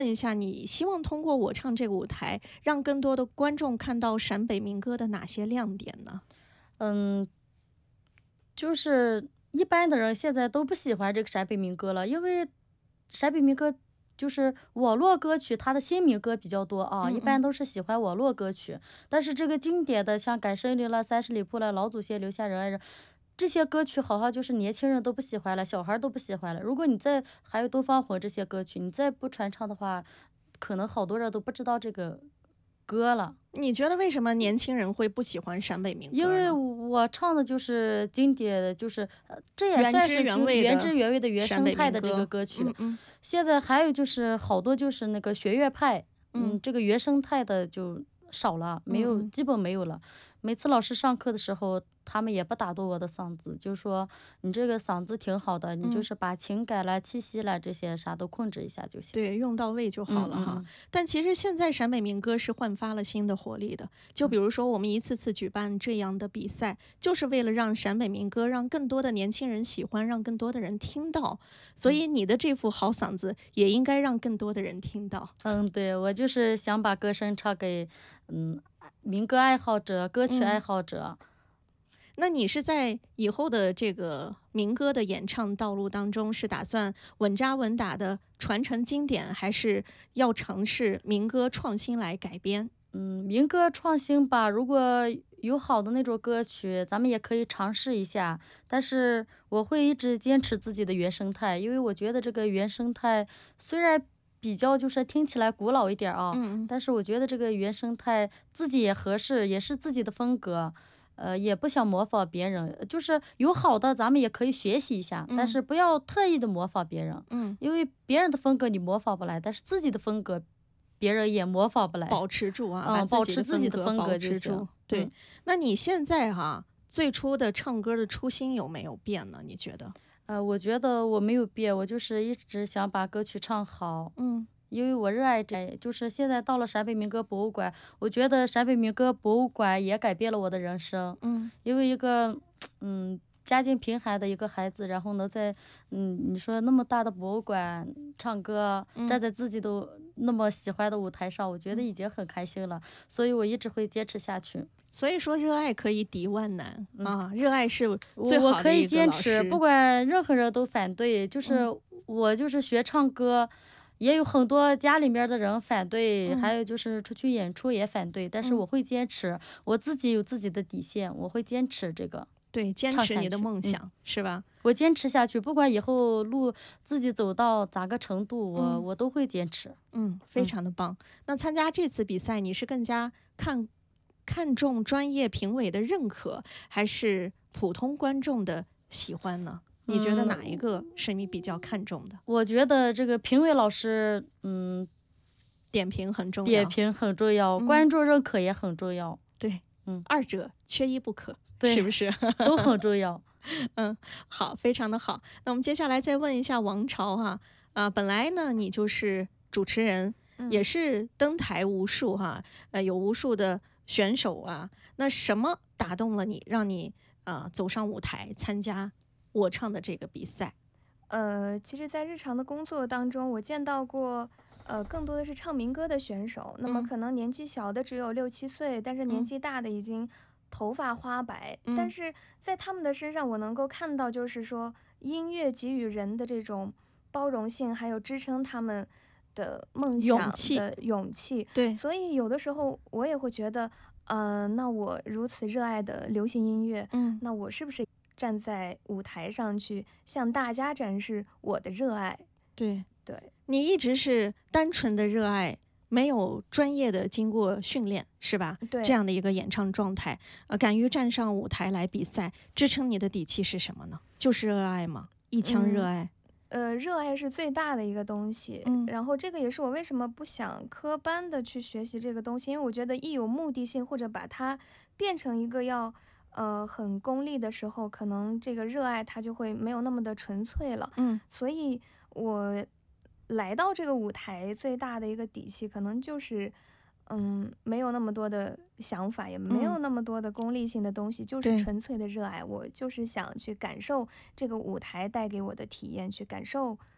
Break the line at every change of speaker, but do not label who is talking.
问一下，你希望通过我唱这个舞台，让更多的观众看到陕北民歌的哪些亮点呢？
嗯，就是一般的人现在都不喜欢这个陕北民歌了，因为陕北民歌就是网络歌曲，它的新民歌比较多啊，一般
嗯嗯。
都是喜欢网络歌曲。但是这个经典的像《赶森林》了、《三十里铺》了、老祖先留下仁爱人，这些歌曲好像就是年轻人都不喜欢了，小孩儿都不喜欢了。如果你再还有东方红这些歌曲，你再不传唱的话，可能好多人都不知道这个歌了。
你觉得为什么年轻人会不喜欢陕北民
因为
歌呢？
我唱的就是经典的，就是这也
原汁
算是
原味的
原汁原味的原生
陕北
态的这个
民歌。
歌曲。
嗯嗯
现在还有就是好多就是那个学院派，
嗯
这个原生态的就少了，没有，
嗯嗯。
基本没有了。每次老师上课的时候，他们也不打动我的嗓子，就说你这个嗓子挺好的，你就
嗯，
是把情感啦、气息啦这些啥都控制一下就行。
对，用到位就好了哈。
嗯嗯
但其实现在陕北民歌是焕发了新的活力的。就比如说，我们一次次举办这样的比赛，就是为了让陕北民歌让更多的年轻人喜欢，让更多的人听到。所以你的这副好嗓子也应该让更多的人听到。
嗯，对，我就是想把歌声唱给民歌爱好者、歌曲爱
嗯。
好者。
那你是在以后的这个民歌的演唱道路当中，是打算稳扎稳打的传承经典，还是要尝试民歌创新来改编？
民歌创新吧，如果有好的那种歌曲，咱们也可以尝试一下。但是我会一直坚持自己的原生态，因为我觉得这个原生态虽然比较就是听起来古老一点儿啊，
嗯嗯。
但是我觉得这个原生态自己也合适，也是自己的风格。也不想模仿别人，就是有好的咱们也可以学习一下，但
嗯
是不要特意的模仿别人，
嗯。
因为别人的风格你模仿不来，但是自己的风格别人也模仿不来。
保持住啊，把自
保
己的
持自己的
风格保
风格就
持住。
行。
对，那你现在哈，最初的唱歌的初心有没有变呢？你觉得？
我觉得我没有变，我就是一直想把歌曲唱好，
嗯
因为我热爱这，就是现在到了陕北民歌博物馆，我觉得陕北民歌博物馆也改变了我的人生，
嗯
因为一个家境贫寒的一个孩子，然后能在你说那么大的博物馆唱歌，站
嗯
在自己都那么喜欢的舞台上，我觉得
嗯。
已经很开心了，所以我一直会坚持下去。
所以说，热爱可以抵万难啊！热爱是最
我可以
好的一个
坚持，不
老师。
管任何人都反对，就是
嗯
我就是学唱歌，也有很多家里面的人反对，还
嗯。
有就是出去演出也反对，但是
嗯。
我会坚持，我自己有自己的底线，我会坚持这个
对，坚持你的
唱下去。
梦想，是吧？
我坚持下去，不管以后路自己走到咋个程度，我都会坚持。
非常的棒。那参加这次比赛，你是更加看重专业评委的认可，还是普通观众的喜欢呢？你觉得哪一个是你比较看重的？
我觉得这个评委老师，
点评很重要。
点评很重要，观众认可也很重要。
对，
嗯
二者缺一不可，
对
是不是？
都很重要。
好，非常的好。那我们接下来再问一下王朝哈，本来呢你就是主持人，也是登台无数哈，有无数的选手啊，那什么打动了你，让你走上舞台参加我唱的这个比赛？
其实在日常的工作当中，我见到过，更多的是唱民歌的选手。那么可能年纪小的只有6、7岁，但是年纪大的已经头发花白。但是在他们的身上，我能够看到，就是说音乐给予人的这种包容性，还有支撑他们的梦想的勇气。
对，
所以有的时候我也会觉得，那我如此热爱的流行音乐，那我是不是站在舞台上去向大家展示我的热爱？
对，
对，
你一直是单纯的热爱，没有专业的经过训练，是吧？
对，
这样的一个演唱状态，敢于站上舞台来比赛，支撑你的底气是什么呢？就是热爱吗？一腔热爱。
热爱是最大的一个东西。然后这个也是我为什么不想科班的去学习这个东西，因为我觉得一有目的性，或者把它变成一个要很功利的时候，可能这个热爱它就会没有那么的纯粹了。所以我来到这个舞台最大的一个底气，可能就是没有那么多的想法，也没有那么多的功利性的东西，就是纯粹的热爱。我就是想去感受这个舞台带给我的体验，去感受